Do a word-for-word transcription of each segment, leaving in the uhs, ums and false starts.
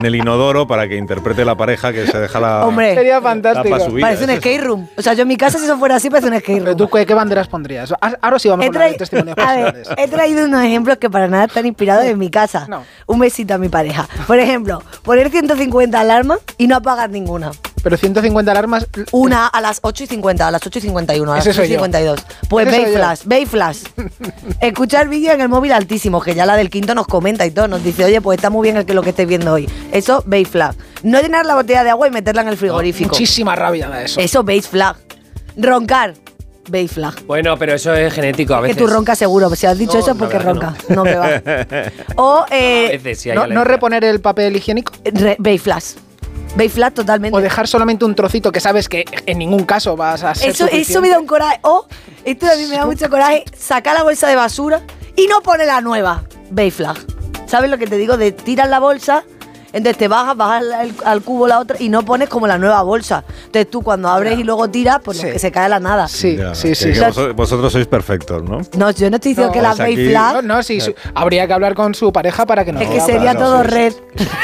en el inodoro para que interprete la pareja que se deja la... Hombre, sería fantástico. Subida, parece un es skate room. O sea, yo en mi casa si eso fuera así parece un skate room. Pero tú, ¿qué, qué banderas pondrías? Ahora sí vamos a hablar de testimonios a personales. ver, he traído unos ejemplos que para nada están inspirados en mi casa. No. Un besito a mi pareja. Por ejemplo, poner ciento cincuenta alarmas y no apagar ninguna. Pero ciento cincuenta alarmas... Una a las ocho y cincuenta, a las ocho y cincuenta y uno, a las Ese soy ocho y cincuenta y dos. Pues Ese Bay soy yo. Flash, Bay Flash. Escuchar vídeo en el móvil altísimo, que ya la del quinto nos comenta y todo, nos dice, oye, pues está muy bien el que lo que estés viendo hoy. Eso, Bay Flash. No llenar la botella de agua y meterla en el frigorífico. Muchísima rabia da eso. Eso, Bay Flash. Roncar, Bay Flash. Bueno, pero eso es genético a Que veces. tú roncas seguro, si has dicho No, eso la porque verdad que roncas. No, que va. O, eh, A veces sí hay ¿No, alergia. ¿No reponer el papel higiénico? re- Bay Flash. Bay Flash totalmente. ¿O dejar solamente un trocito que sabes que en ningún caso vas a ser Eso, suficiente? eso me da un coraje. O, esto a mí me da mucho coraje, sacar la bolsa de basura y no poner la nueva. Bay Flag. ¿Sabes lo que te digo? De tirar la bolsa, entonces te bajas, bajas al, al cubo la otra y no pones como la nueva bolsa. Entonces tú cuando abres y luego tiras, pues Sí. que se cae a la nada. Sí, Ya, sí, que- sí. que sí. vosotros, vosotros sois perfectos, ¿no? No, yo no estoy diciendo No, que la pues Bay aquí- Flag No, no, sí, su- habría que hablar con su pareja para que nos es que diga, sería pero- todo sí, sí. red.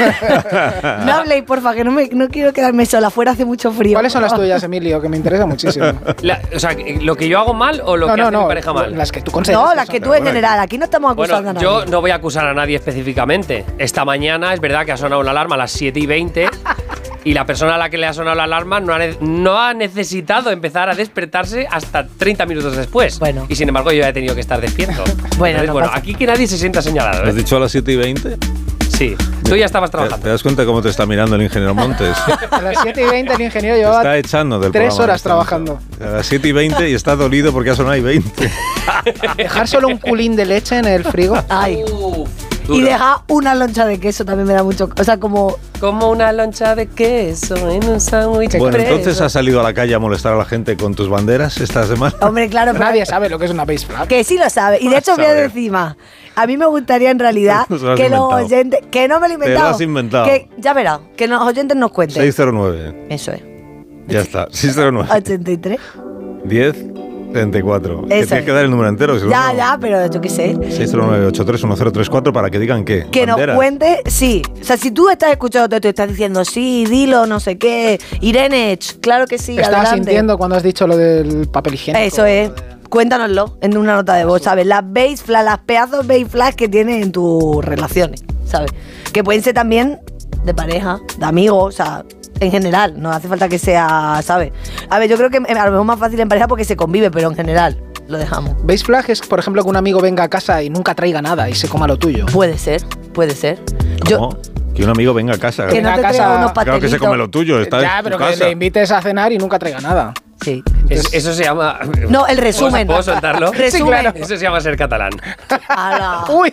No habléis, porfa, que no, me, no quiero quedarme sola. Fuera hace mucho frío. ¿Cuáles son las tuyas, Emilio? Que me interesa muchísimo. La- o sea, ¿lo que yo hago mal o lo no, que no, hace no. mi pareja mal? Las que tú consideras. No, las que son- tú en general. Aquí no estamos acusando Bueno, a yo nadie. no voy a acusar a nadie específicamente. Esta mañana es verdad que ha sonado una alarma a las siete y veinte y la persona a la que le ha sonado la alarma no ha, ne- no ha necesitado empezar a despertarse hasta treinta minutos después. Bueno. Y sin embargo yo ya he tenido que estar despierto. Bueno, Entonces, no bueno pasa. aquí que nadie se sienta señalado. ¿Has ¿eh? dicho a las siete y veinte? Sí, tú ya estabas ¿Te, trabajando. te das cuenta cómo te está mirando el ingeniero Montes? A las siete y veinte el ingeniero Te llevaba está echando del tres programa horas en este momento. trabajando. A las siete y veinte y está dolido porque ha sonado y veinte. Dejar solo un culín de leche en el frigo. Ay. Uf, Y duro. deja una loncha de queso también me da mucho. O sea, como. Como una loncha de queso en un sándwich Bueno, expreso. entonces has salido a la calle a molestar a la gente con tus banderas esta semana. Hombre, claro, pero- Nadie sabe lo que es una base flag. Que sí lo sabe. Y de hecho, voy a Saber. decir más. A mí me gustaría en realidad No se lo has que los inventado. oyentes. Que no me lo he Te lo inventado. has inventado. Que, ya verás, que los oyentes nos cuenten. seis cero nueve. Eso es. Ya está. seis cero nueve. ochenta y tres. diez treinta y cuatro. Que Eso tienes es. que dar el número entero. Si no, Ya, no. ya, pero yo qué sé. seis cero nueve ocho tres uno cero tres cuatro para que digan qué. Que nos Banderas. cuente, sí. O sea, si tú estás escuchando todo esto y estás diciendo, sí, dilo, no sé qué. Irene, ch, claro que sí, Estaba adelante. sintiendo cuando has dicho lo del papel higiénico. Eso es. Cuéntanoslo en una nota de voz, ¿sabes? Las base flags, las pedazos base flags que tienes en tus relaciones, ¿sabes? Que pueden ser también de pareja, de amigos, o sea, en general. No hace falta que sea, ¿sabes? A ver, yo creo que a lo mejor es más fácil en pareja porque se convive, pero en general lo dejamos. Base flag es, por ejemplo, que un amigo venga a casa y nunca traiga nada y se coma lo tuyo. Puede ser, puede ser. ¿Cómo? Yo, Que un amigo venga a casa. que no Venga te a casa- traiga unos Claro pastelitos. que se come lo tuyo. Está Ya, en pero tu que casa. le invites a cenar y nunca traiga nada. Sí. Es- eso se llama. No, el resumen. ¿Puedo, ¿puedo soltarlo? Resumen. claro. Eso se llama ser catalán. Ala. ¡Uy!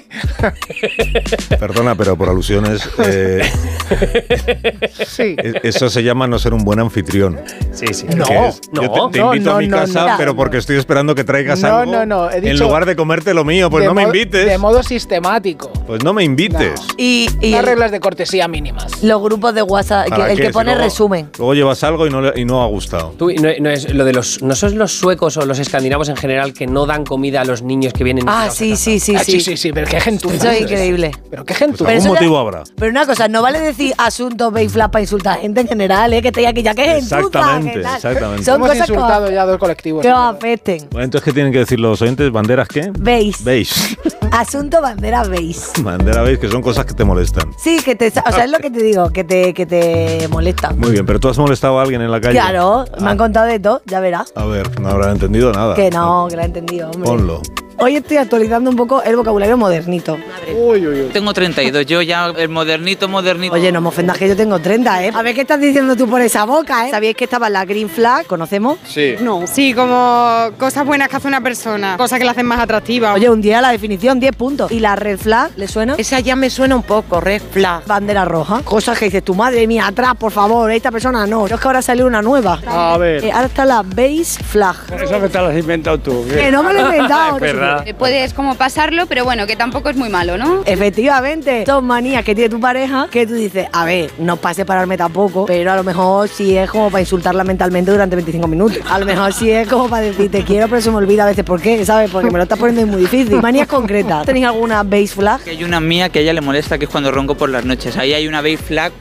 Perdona, pero por alusiones. eh, Sí. e- eso se llama no ser un buen anfitrión. Sí, sí. No, Que es- no, yo te, te no, invito no, a mi no, casa, no. pero porque estoy esperando que traigas No, algo. no, no, he en dicho lugar de comerte lo mío, pues De no me mo- invites. De modo sistemático. Pues no me invites. No. Y, y Las el- reglas de cortesía mínimas. los grupos de WhatsApp, que- ¿Para el qué? que Si pone luego- resumen. Luego llevas algo y no, le- y no ha gustado. Tú, no, no es lo de los, no son los suecos o los escandinavos en general que no dan comida a los niños que vienen. Ah, invitados a sí, casa? sí, sí, Ah, sí. sí, sí, sí, pero qué gentuza. Eso es increíble. Pero qué Pues gentuza. Pero algún eso ya- motivo habrá. Pero una cosa, no vale decir asuntos Bayflap para insultar a gente en general, ¿eh? Que estoy aquí ya que es Exactamente, exactamente. Son Hemos cosas que insultado os- ya a dos colectivos. que os afecten. Bueno, entonces, ¿qué tienen que decir los oyentes? ¿Banderas qué? Veis. Veis. Asunto bandera veis. Bandera veis, que son cosas que te molestan. Sí, que te, o sea, es lo que te digo, que te, que te molesta. Muy bien, pero tú has molestado a alguien en la calle. Claro, me Ah, han contado de todo, ya verás. A ver, no habrán entendido nada. Que no, que lo he entendido, hombre. Ponlo. Hoy estoy actualizando un poco el vocabulario modernito. Uy, uy, uy. Tengo treinta y dos, yo ya el modernito, modernito. Oye, no me ofendas que yo tengo treinta, ¿eh? A ver qué estás diciendo tú por esa boca, ¿eh? ¿Sabíais que estaba la Green Flag? ¿Conocemos? Sí. No. Sí, como cosas buenas que hace una persona, cosas que la hacen más atractiva. Oye, un día la definición, diez puntos. ¿Y la Red Flag? ¿Le suena? Esa ya me suena un poco, red flag. Bandera roja. Cosas que dices, tu madre mía, atrás, por favor, esta persona no. Yo es que ahora salió una nueva. A ver. Eh, ahora está la Base Flag. Eso que te lo has inventado tú. Que no me lo he inventado. Es verdad. Eh, Puedes como pasarlo, pero bueno, que tampoco es muy malo, ¿no? Efectivamente, son manías que tiene tu pareja que tú dices, a ver, no es para separarme tampoco, pero a lo mejor sí es como para insultarla mentalmente durante veinticinco minutos. A lo mejor sí es como para decir, te quiero, pero se me olvida a veces por qué, ¿sabes? Porque me lo estás poniendo muy difícil. Manías concretas. ¿Tenéis alguna Base Flag? Que hay una mía que a ella le molesta, que es cuando ronco por las noches. Ahí hay una base flag,